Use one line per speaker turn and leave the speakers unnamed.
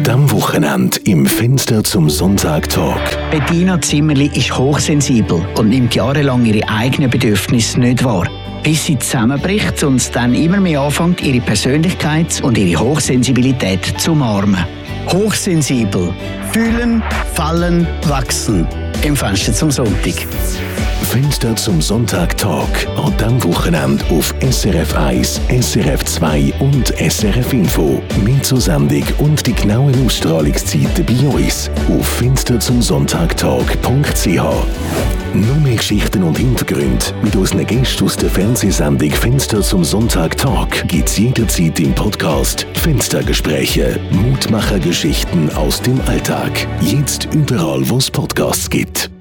diesem Wochenende im Fenster zum Sonntag-Talk.
Bettina Zimmerli ist hochsensibel und nimmt jahrelang ihre eigenen Bedürfnisse nicht wahr. Bis sie zusammenbricht und dann immer mehr anfängt, ihre Persönlichkeit und ihre Hochsensibilität zu umarmen. Hochsensibel. Fühlen, fallen, wachsen. Im Fenster zum Sonntag.
Fenster zum Sonntag-Talk an diesem Wochenende auf SRF 1, SRF 2 und SRF Info. Mehr zur Sendung und die genauen Ausstrahlungszeiten bei uns auf fensterzumsonntagtalk.ch. Noch mehr Geschichten und Hintergründe mit unseren Gästen aus der Fernsehsendung Fenster zum Sonntag-Talk gibt es jederzeit im Podcast Fenstergespräche. Mutmacher-Geschichten aus dem Alltag. Jetzt überall, wo es Podcasts gibt.